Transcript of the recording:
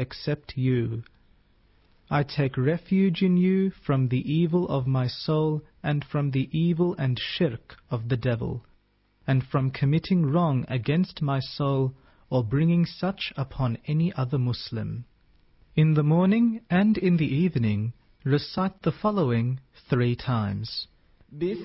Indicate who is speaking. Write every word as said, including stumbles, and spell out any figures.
Speaker 1: except you. I take refuge in you from the evil of my soul and from the evil and shirk of the devil, and from committing wrong against my soul or bringing such upon any other Muslim. In the morning and in the evening, recite the following three times.